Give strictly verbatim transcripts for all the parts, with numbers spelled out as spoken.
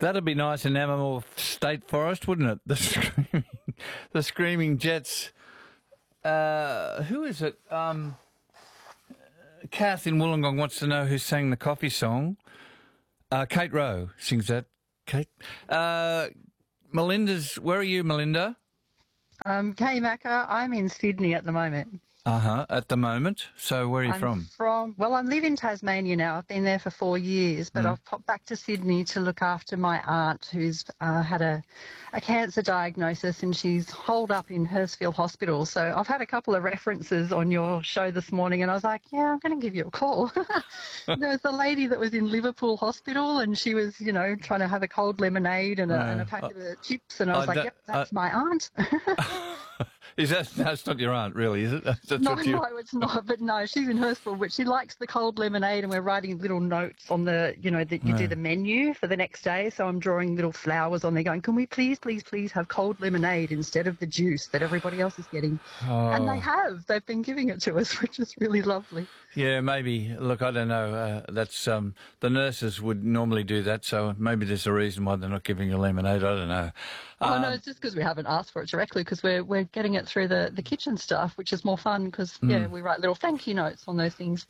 That'd be nice in Amamore State Forest, wouldn't it? The screaming, the screaming jets. Uh, who is it? Um, Kath in Wollongong wants to know who sang the coffee song. Uh, Kate Rowe sings that. Kate. Uh, Melinda's. Where are you, Melinda? Um, Kay Macca, I'm in Sydney at the moment. Uh huh. At the moment. So where are you I'm from? From well, I live in Tasmania now. I've been there for four years, but Mm. I've popped back to Sydney to look after my aunt, who's uh, had a, a cancer diagnosis, and she's holed up in Hurstville Hospital. So I've had a couple of references on your show this morning, and I was like, yeah, I'm going to give you a call. There's a lady that was in Liverpool Hospital, and she was, you know, trying to have a cold lemonade and a, No. and a packet of chips, and I was I like, don't- yep, that's I- my aunt. Is that that's not your aunt, really? Is it? That's No, what you... no, it's not. But no, she's in Hurstville, but she likes the cold lemonade, and we're writing little notes on the, you know, that you Yeah. do the menu for the next day. So I'm drawing little flowers on there going, can we please, please, please have cold lemonade instead of the juice that everybody else is getting? Oh. And they have. They've been giving it to us, which is really lovely. Yeah, maybe. Look, I don't know. Uh, that's um, the nurses would normally do that, so maybe there's a reason why they're not giving you lemonade. I don't know. Oh, no, Um, it's just because we haven't asked for it directly, because we're, we're getting it through the, the kitchen stuff, which is more fun because, Hmm. yeah, we write little thank you notes on those things.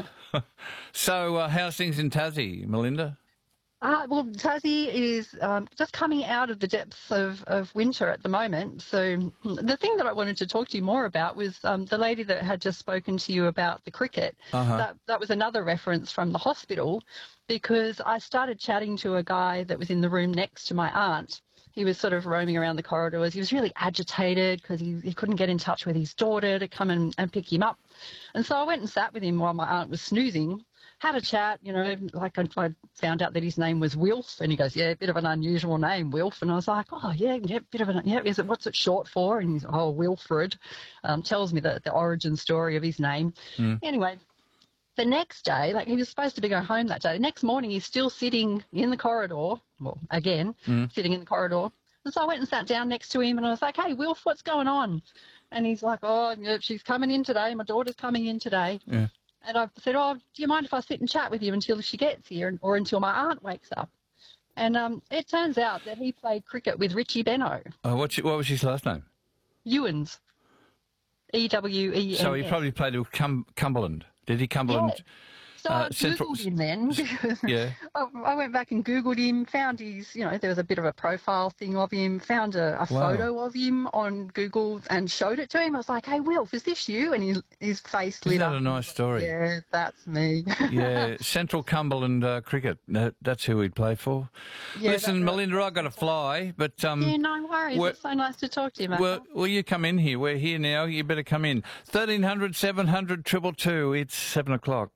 So, uh, how's things in Tassie, Melinda? Uh, well, Tassie is um, just coming out of the depths of, of winter at the moment. So the thing that I wanted to talk to you more about was um, the lady that had just spoken to you about the cricket. Uh-huh. That, that was another reference from the hospital, because I started chatting to a guy that was in the room next to my aunt. He was sort of roaming around the corridors. He was really agitated because he, he couldn't get in touch with his daughter to come and, and pick him up. And so I went and sat with him while my aunt was snoozing, had a chat, you know, like I, I found out that his name was Wilf, and he goes, yeah, a bit of an unusual name, Wilf. And I was like, oh, yeah, yeah, bit of an, yeah, is it, what's it short for? And he's, oh, Wilfred, um, tells me the, the origin story of his name. Mm. Anyway, the next day, like he was supposed to be going home that day, the next morning he's still sitting in the corridor, well, again, Mm. sitting in the corridor. And so I went and sat down next to him, and I was like, hey, Wilf, what's going on? And he's like, oh, yeah, she's coming in today. My daughter's coming in today. Yeah. And I said, oh, do you mind if I sit and chat with you until she gets here, or until my aunt wakes up? And um, it turns out that he played cricket with Richie Beno, Oh, what's, what was his last name? Ewens, E W E N S. So he probably played with Cum- Cumberland. Did he? Cumberland? Yeah. So Uh, I Central- Googled him then. because Yeah. I, I went back and Googled him, found his, you know, there was a bit of a profile thing of him, found a, a Wow. photo of him on Google and showed it to him. I was like, hey, Wilf, is this you? And he, his face lit Isn't that up. a nice story? Yeah, that's me. Yeah, Central Cumberland uh, Cricket. That, that's who he'd play for. Yeah, Listen, that's right. Melinda, I've got to fly, but um, Yeah, no worries. Well- It's so nice to talk to you, mate. well, will you come in here? We're here now. You better come in. thirteen hundred, seven hundred, two two two. It's seven o'clock.